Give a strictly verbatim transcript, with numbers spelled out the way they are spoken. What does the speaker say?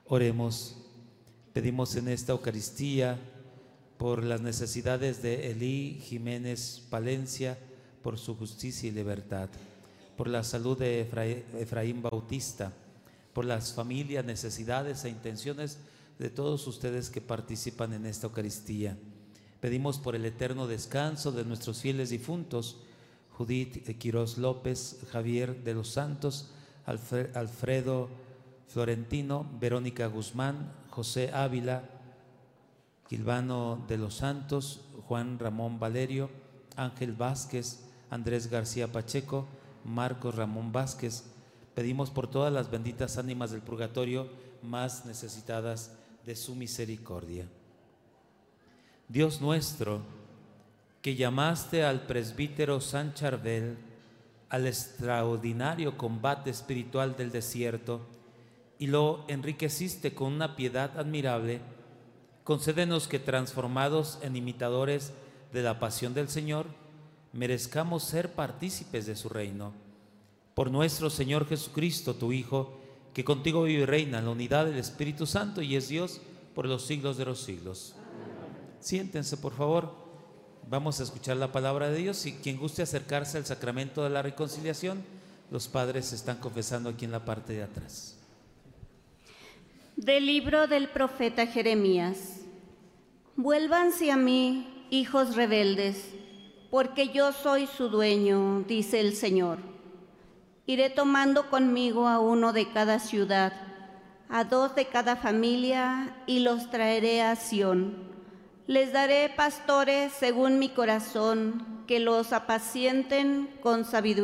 Oremos. Pedimos en esta Eucaristía por las necesidades de Elí Jiménez Palencia, por su justicia y libertad, por la salud de Efra- Efraín Bautista, por las familias, necesidades e intenciones de todos ustedes que participan en esta Eucaristía. Pedimos por el eterno descanso de nuestros fieles difuntos, Judith Quirós López, Javier de los Santos, Alfre- Alfredo Florentino, Verónica Guzmán, José Ávila, Gilvano de los Santos, Juan Ramón Valerio, Ángel Vázquez, Andrés García Pacheco, Marcos Ramón Vázquez. Pedimos por todas las benditas ánimas del purgatorio más necesitadas de su misericordia. Dios nuestro, que llamaste al presbítero San Charbel al extraordinario combate espiritual del desierto y lo enriqueciste con una piedad admirable, concédenos que, transformados en imitadores de la pasión del Señor, merezcamos ser partícipes de su reino. Por nuestro Señor Jesucristo, tu Hijo, que contigo vive y reina en la unidad del Espíritu Santo y es Dios por los siglos de los siglos. Siéntense, por favor. Vamos a escuchar la palabra de Dios. Y quien guste acercarse al sacramento de la reconciliación, los padres están confesando aquí en la parte de atrás. Del libro del profeta Jeremías. Vuélvanse a mí, hijos rebeldes, porque yo soy su dueño, dice el Señor. Iré tomando conmigo a uno de cada ciudad, a dos de cada familia, y los traeré a Sión. Les daré pastores según mi corazón, que los apacienten con sabiduría.